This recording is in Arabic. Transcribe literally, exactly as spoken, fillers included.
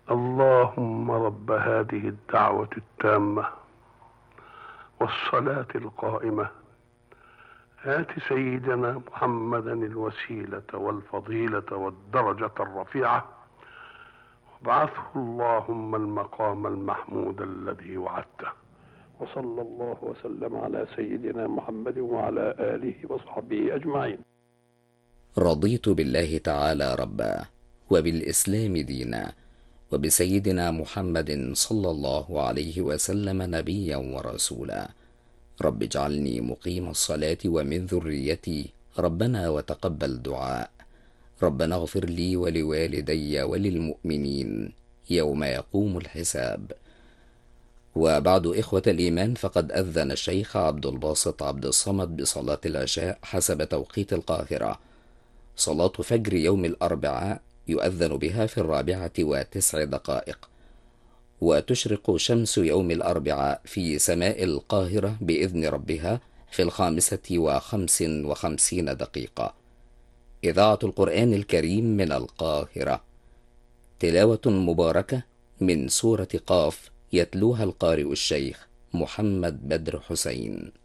اللهم رب هذه الدعوة التامة والصلاة القائمة آت سيدنا محمدا الوسيلة والفضيلة والدرجة الرفيعة وابعثه اللهم المقام المحمود الذي وعدته. وصلى الله وسلم على سيدنا محمد وعلى آله وصحبه أجمعين. رضيت بالله تعالى ربا، وبالإسلام دينا، وبسيدنا محمد صلى الله عليه وسلم نبيا ورسولا. رب اجعلني مقيم الصلاة ومن ذريتي ربنا وتقبل دعاء. ربنا اغفر لي ولوالدي وللمؤمنين يوم يقوم الحساب. وبعد إخوة الإيمان، فقد أذن الشيخ عبد الباسط عبد الصمد بصلاة العشاء حسب توقيت القاهرة، صلاة فجر يوم الأربعاء يؤذن بها في الرابعة وتسع دقائق، وتشرق شمس يوم الأربعاء في سماء القاهرة بإذن ربها في الخامسة وخمس وخمسين دقيقة. إذاعة القرآن الكريم من القاهرة، تلاوة مباركة من سورة قاف يتلوها القارئ الشيخ محمد بدر حسين.